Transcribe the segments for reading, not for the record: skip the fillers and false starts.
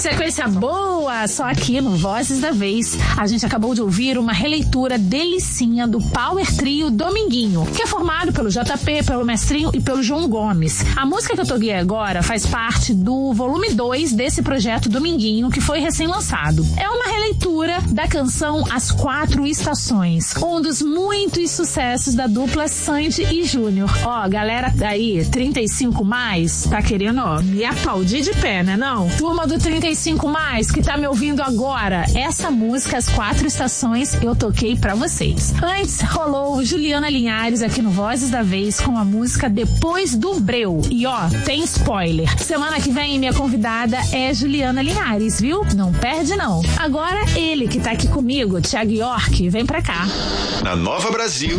Sequência boa, só aqui no Vozes da Vez. A gente acabou de ouvir uma releitura delicinha do Power Trio Dominguinho, que é formado pelo JP, pelo Mestrinho e pelo João Gomes. A música que eu toquei agora faz parte do volume 2 desse projeto Dominguinho, que foi recém-lançado. É uma releitura da canção As Quatro Estações, um dos muitos sucessos da dupla Sandy e Júnior. Ó, galera aí, 35 mais, tá querendo, ó, me aplaudir de pé, né não? Turma do 35 mais, que tá me ouvindo agora, essa música As Quatro Estações eu toquei pra vocês. Antes rolou Juliana Linhares aqui no Vozes da Vez com a música Depois do Breu. E ó, tem spoiler. Semana que vem minha convidada é Juliana Linhares, viu? Não perde não. Agora ele que tá aqui comigo, Thiago York, vem pra cá. Na Nova Brasil,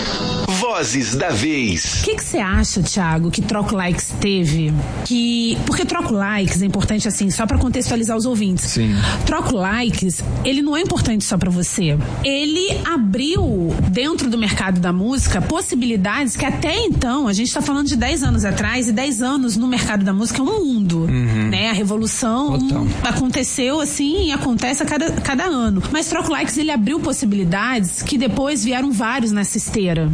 Vozes da Vez. O que você acha, Thiago, que Troco Likes teve? Porque Troco Likes é importante assim, só pra contextualizar os ouvintes. Sim. Troco Likes, ele não é importante só pra você. Ele abriu dentro do mercado da música possibilidades que até então, a gente tá falando de 10 anos atrás, e 10 anos no mercado da música é um mundo, né? A revolução aconteceu assim e acontece a cada ano. Mas Troco Likes, ele abriu possibilidades que depois vieram vários nessa esteira.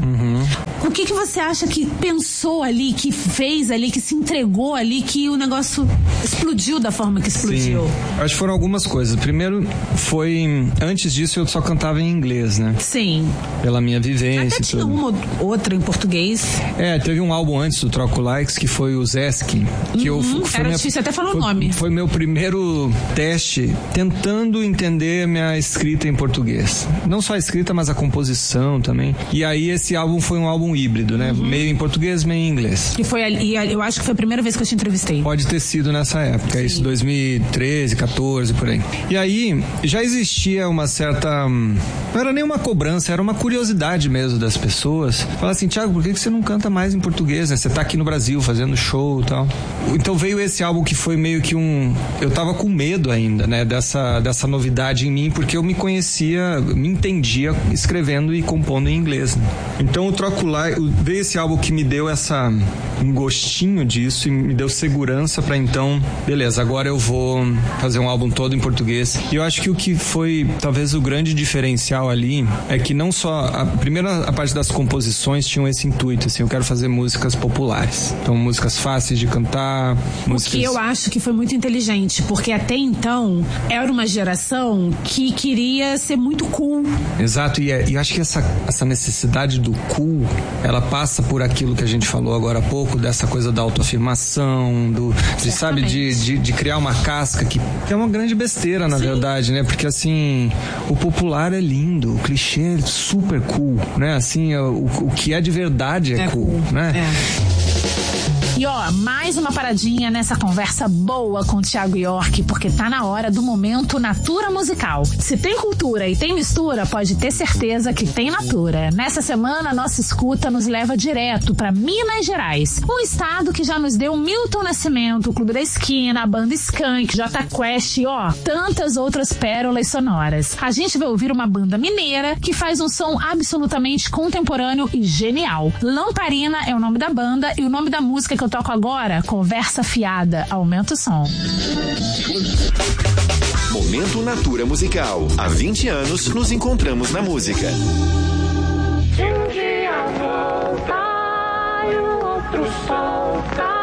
O que você acha que pensou ali, que fez ali, que se entregou ali, que o negócio explodiu da forma que explodiu? Sim. Acho que foram algumas coisas. Primeiro foi, antes disso eu só cantava em inglês, né? Sim. Pela minha vivência. Até tinha uma outra em português. Teve um álbum antes do Troco Likes que foi o Zeski, que era difícil até falar o nome. Foi meu primeiro teste tentando entender minha escrita em português. Não só a escrita, mas a composição também. E aí esse álbum foi um álbum híbrido, né? Meio em português, meio em inglês. E eu acho que foi a primeira vez que eu te entrevistei. Pode ter sido nessa época, isso 2013, 14, por aí. E aí já existia uma certa, não era nem uma cobrança, era uma curiosidade mesmo das pessoas. Falar assim, Thiago, por que você não canta mais em português, né? Você tá aqui no Brasil fazendo show e tal. Então veio esse álbum que foi meio que eu tava com medo ainda, né? Dessa novidade em mim, porque eu me conhecia, me entendia escrevendo e compondo em inglês, né? Então o Troco Likes, veio esse álbum que me deu um gostinho disso e me deu segurança pra então, beleza, agora eu vou fazer um álbum todo em português. E eu acho que o que foi talvez o grande diferencial ali é que não só a parte das composições tinham esse intuito, assim, eu quero fazer músicas populares, então músicas fáceis de cantar, músicas... O que eu acho que foi muito inteligente, porque até então era uma geração que queria ser muito cool. Exato, e eu acho que essa necessidade do cool, ela passa por aquilo que a gente falou agora há pouco, dessa coisa da autoafirmação, de criar uma casca que é uma grande besteira, na verdade, né? Porque assim, o popular é lindo, o clichê é super cool, né? Assim, o que é de verdade é cool, né? E ó, mais uma paradinha nessa conversa boa com o Thiago York, porque tá na hora do momento Natura Musical. Se tem cultura e tem mistura, pode ter certeza que tem Natura. Nessa semana, nossa escuta nos leva direto pra Minas Gerais, um estado que já nos deu Milton Nascimento, o Clube da Esquina, a banda Skank, Jota Quest e ó, tantas outras pérolas sonoras. A gente vai ouvir uma banda mineira que faz um som absolutamente contemporâneo e genial. Lamparina é o nome da banda e o nome da música que eu toco agora, Conversa Fiada. Aumenta o som. Momento Natura Musical. Há 20 anos nos encontramos na música. De um dia volta e o outro solta.